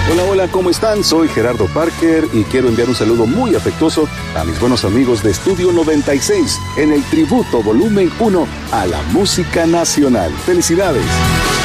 Hola, hola, ¿cómo están? Soy Gerardo Parker y quiero enviar un saludo muy afectuoso a mis buenos amigos de Estudio 96 en el tributo volumen 1 a la música nacional. ¡Felicidades!